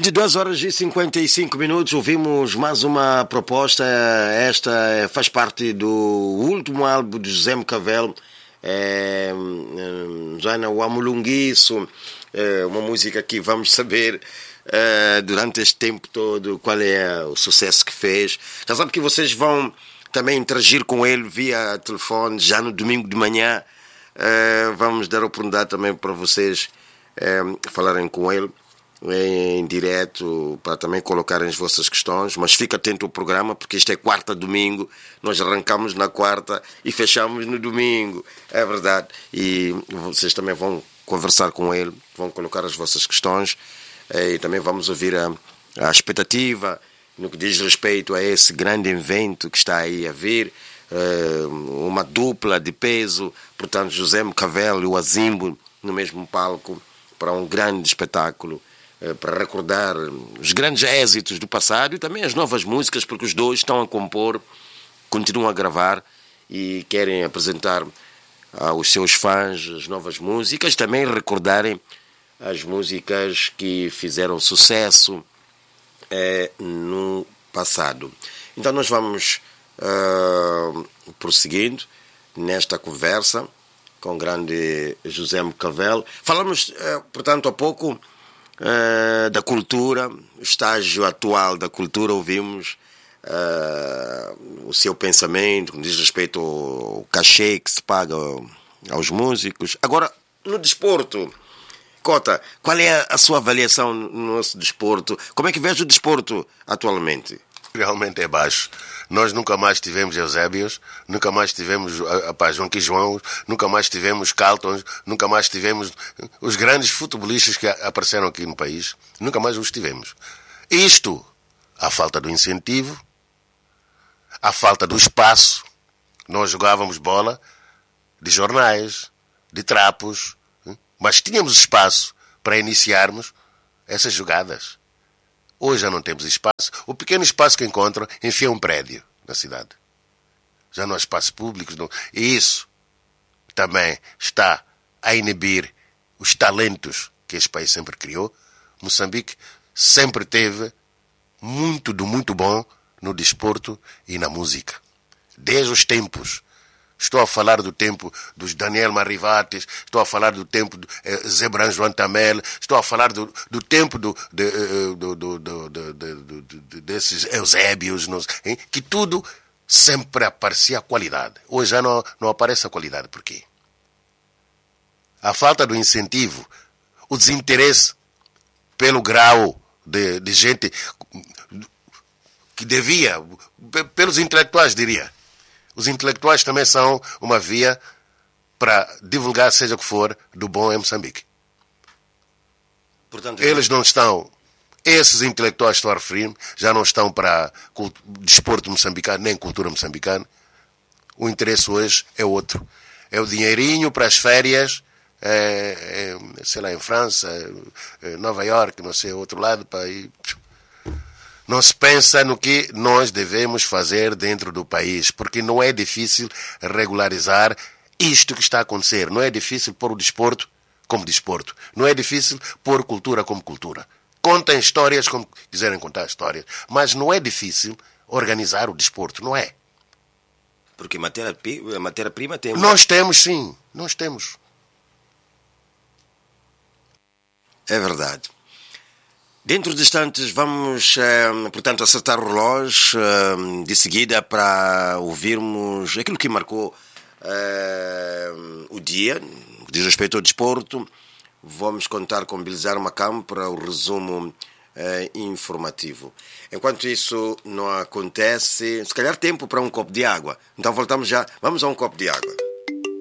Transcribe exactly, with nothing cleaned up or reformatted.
vinte e duas horas e cinquenta e cinco minutos, ouvimos mais uma proposta. Esta faz parte do último álbum de José Mcavell, é, já na Wamulunguiço, é uma música que vamos saber é, durante este tempo todo qual é o sucesso que fez. Já sabe que vocês vão também interagir com ele via telefone já no domingo de manhã. É, vamos dar a oportunidade também para vocês é, falarem com ele em direto, para também colocarem as vossas questões, mas fica atento ao programa, porque isto é quarta domingo, nós arrancamos na quarta e fechamos no domingo, é verdade, e vocês também vão conversar com ele, vão colocar as vossas questões, e também vamos ouvir a, a expectativa no que diz respeito a esse grande evento que está aí a vir, uma dupla de peso, portanto José Mcavell e o Azimbo no mesmo palco, para um grande espetáculo, para recordar os grandes êxitos do passado e também as novas músicas, porque os dois estão a compor, continuam a gravar e querem apresentar aos seus fãs as novas músicas, também recordarem as músicas que fizeram sucesso é, no passado. Então nós vamos uh, prosseguindo nesta conversa com o grande José Mcavell. Falamos, uh, portanto, há pouco Uh, da cultura, o estágio atual da cultura, ouvimos uh, o seu pensamento, diz respeito ao cachê que se paga aos músicos. Agora, no desporto, Cota, qual é a sua avaliação no nosso desporto? Como é que vês o desporto atualmente? Realmente é baixo. Nós nunca mais tivemos Eusébios, nunca mais tivemos a João Quijão, nunca mais tivemos Carlton, nunca mais tivemos os grandes futebolistas que apareceram aqui no país, nunca mais os tivemos. Isto, a falta do incentivo, a falta do espaço. Nós jogávamos bola de jornais, de trapos, mas tínhamos espaço para iniciarmos essas jogadas. Hoje já não temos espaço. O pequeno espaço que encontram enfia um prédio na cidade. Já não há espaços públicos. Não. E isso também está a inibir os talentos que este país sempre criou. Moçambique sempre teve muito do muito bom no desporto e na música. Desde os tempos. Estou a falar do tempo dos Daniel Marivates, estou a falar do tempo do eh, Zebran João Tamel, estou a falar do, do tempo do, de, eh, do, do, do, do, do, do, desses Eusébios, não, hein? Que tudo sempre aparecia a qualidade. Hoje já não, não aparece a qualidade. Por quê? A falta do incentivo, o desinteresse pelo grau de, de gente que devia, pelos intelectuais, diria. Os intelectuais também são uma via para divulgar, seja o que for, do bom em Moçambique. Portanto, eles não estão, esses intelectuais que estou a referir, já não estão para desporto moçambicano, nem cultura moçambicana. O interesse hoje é outro. É o dinheirinho para as férias, é, é, sei lá, em França, é, Nova Iorque, não sei, outro lado, para ir... Não se pensa no que nós devemos fazer dentro do país, porque não é difícil regularizar isto que está a acontecer. Não é difícil pôr o desporto como desporto. Não é difícil pôr cultura como cultura. Contem histórias como quiserem contar histórias, mas não é difícil organizar o desporto, não é? Porque matéria-prima matéria tem... Nós temos, sim. Nós temos. É verdade. Dentro de instantes vamos, eh, portanto, acertar o relógio eh, de seguida para ouvirmos aquilo que marcou eh, o dia, diz respeito ao desporto. Vamos contar com Bilizar Macam para o resumo eh, informativo. Enquanto isso não acontece, se calhar tempo para um copo de água. Então voltamos já, vamos a um copo de água.